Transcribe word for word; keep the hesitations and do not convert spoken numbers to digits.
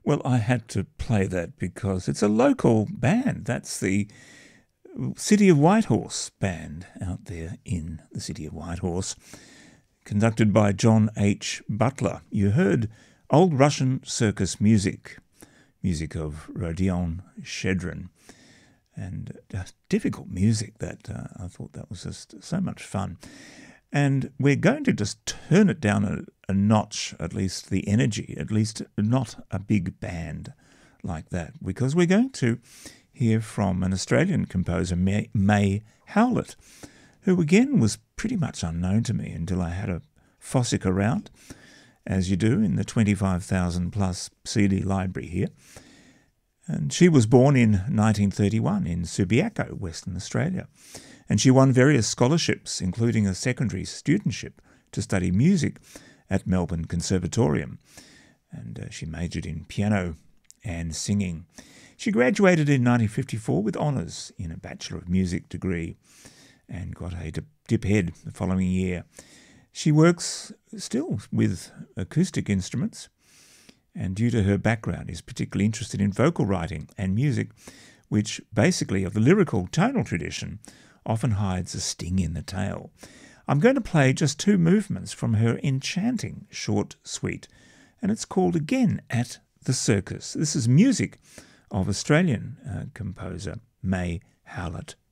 Well, I had to play that because it's a local band. That's the City of Whitehorse band out there in the City of Whitehorse, conducted by John H. Butler. You heard old Russian circus music, music of Rodion Shchedrin, and uh, difficult music that uh, I thought that was just so much fun. And we're going to just turn it down a, a notch, at least the energy, at least not a big band like that, because we're going to hear from an Australian composer, May, May Howlett, who again was pretty much unknown to me until I had a Fossick around, as you do in the twenty-five thousand plus C D library here. And she was born in nineteen thirty-one in Subiaco, Western Australia, and she won various scholarships, including a secondary studentship to study music at Melbourne Conservatorium, and uh, she majored in piano and singing. She graduated in nineteen fifty-four with honours in a Bachelor of Music degree and got a dip head the following year. She works still with acoustic instruments, and due to her background is particularly interested in vocal writing and music, which basically of the lyrical tonal tradition often hides a sting in the tail. I'm going to play just two movements from her enchanting short suite, and it's called Again at the Circus. This is music of Australian uh, composer May Howlett.